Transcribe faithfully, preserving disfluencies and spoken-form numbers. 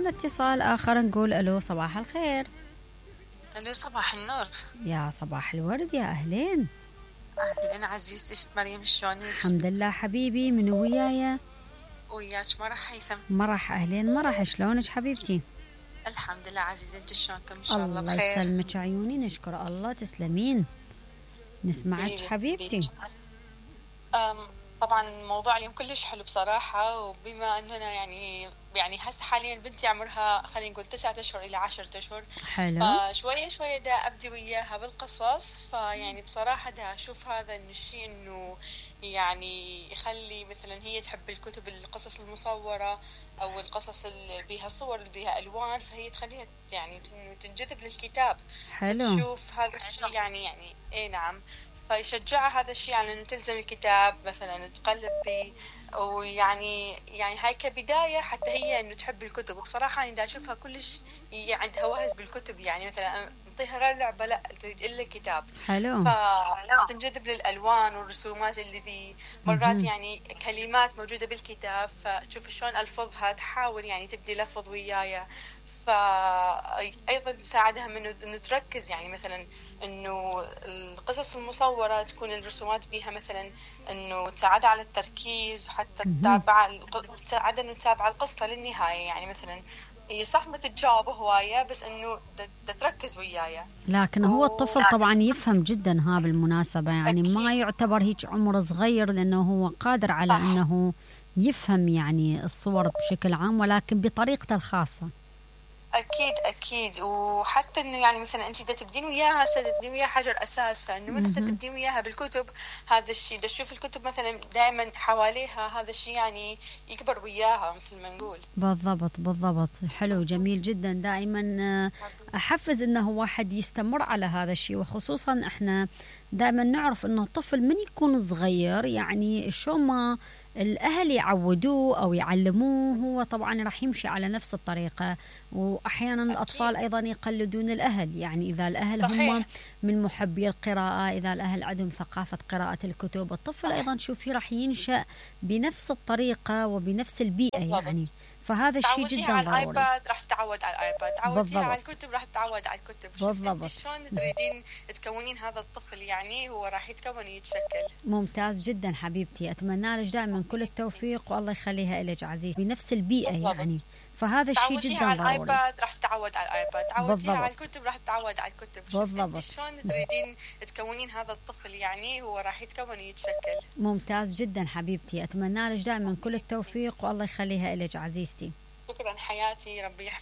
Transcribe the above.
معنا اتصال آخر، نقول ألو صباح الخير. ألو صباح النور. يا صباح الورد، يا أهلين. أهلين عزيزتي ست مريم، شلونك؟ الحمد لله حبيبي، من ويايا؟ وياك مرح هيثم. مرح أهلين مرح، شلونك حبيبتي؟ الحمد لله عزيزي، انت شلونكم؟ ان شاء الله الله بخير. يسلمك عيوني، نشكر الله، تسلمين. نسمعك حبيبتي. أم طبعا موضوع اليوم كلش حلو بصراحة، وبما أننا يعني يعني هسه حاليا بنتي عمرها خلينا نقول تسعة أشهر إلى عشرة أشهر، حلو. فشوية شوية دا أبدي وياها بالقصص. فيعني بصراحة دا أشوف هذا الشيء إنه يعني يخلي مثلا هي تحب الكتب القصص المصورة أو القصص اللي بيها صور اللي بيها ألوان، فهي تخليها يعني تنجذب للكتاب. حلو. تشوف هذا الشيء يعني يعني إيه نعم، فيشجعها هذا الشيء على انه تلزم الكتاب مثلا تقلب فيه، ويعني يعني هاي كبدايه حتى هي انه تحب الكتب. وبصراحه انا دا اشوفها كلش هي عندها وهز بالكتب، يعني مثلا نعطيها غير لعبه لا تريد الا الكتاب. حلو. فتنجذب للالوان والرسومات اللي ذي مرات يعني كلمات موجوده بالكتاب، فتشوف شلون الفظها، تحاول يعني تبدي لفظ ويايا. فأيضا تساعدها من إنه تركز، يعني مثلا إنه القصص المصورة تكون الرسومات بيها مثلا إنه تساعدها على التركيز، وحتى تتابع تساعدها إنه تتابع القصة للنهاية. يعني مثلا هي صح ما تتجاوب هواية، بس إنه تركز ويايا. لكن هو الطفل طبعا يفهم جدا ها بالمناسبة، يعني أكيد. ما يعتبر هيك عمر صغير، لأنه هو قادر على صح. أنه يفهم يعني الصور بشكل عام، ولكن بطريقته الخاصة. أكيد أكيد. وحتى إنه يعني مثلا أنت إذا تبدين وياها هسه تبدين وياها حجر أساس، فإنه من هسه تبدين وياها بالكتب هذا الشيء، دا تشوف الكتب مثلا دائما حواليها، هذا الشيء يعني يكبر وياها مثل ما نقول. بالضبط بالضبط. حلو جميل جدا. دائما أحفز إنه واحد يستمر على هذا الشيء، وخصوصا إحنا دائما نعرف إنه الطفل من يكون صغير يعني شو ما الأهل يعودوه أو يعلموه هو طبعا راح يمشي على نفس الطريقة. وأحيانا أكيد. الأطفال أيضا يقلدون الأهل، يعني إذا الأهل صحيح. هم من محبي القراءة، إذا الأهل عندهم ثقافة قراءة الكتب، الطفل صح. أيضا شوفي راح ينشأ بنفس الطريقة وبنفس البيئة بالضبط. يعني فهذا الشيء جدا ضروري. على الايباد راح تتعود على الايباد، تعوديها على الكتب راح تتعود على الكتب. بالضبط. شلون تريدين تكونين هذا الطفل، يعني هو راح يتكون يتشكل. ممتاز جدا حبيبتي، اتمنى لك دائما كل التوفيق والله يخليها لك عزيز بنفس البيئه بالضبط. يعني فهذا الشيء جدا ضروري. على الايباد راح تتعود على الايباد، تعوديها على الكتب راح تتعود على الكتب. بالضبط. شلون تريدين تكونين هذا الطفل، يعني هو راح يتكون يتشكل. ممتاز جدا حبيبتي، اتمنى لك دائما كل التوفيق والله يخليها لك عزيزتي. شكرا حياتي، ربي يحفظك.